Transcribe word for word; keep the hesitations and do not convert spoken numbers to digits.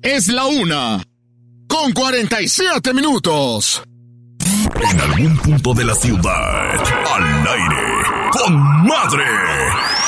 Es la una, con cuarenta y siete minutos. En algún punto de la ciudad, al aire, con Madre.